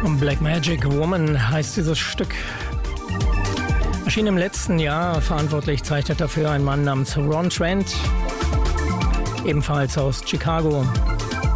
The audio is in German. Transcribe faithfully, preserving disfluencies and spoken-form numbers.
Black Magic Woman heißt dieses Stück. Erschien im letzten Jahr. Verantwortlich zeichnet dafür ein Mann namens Ron Trent, ebenfalls aus Chicago.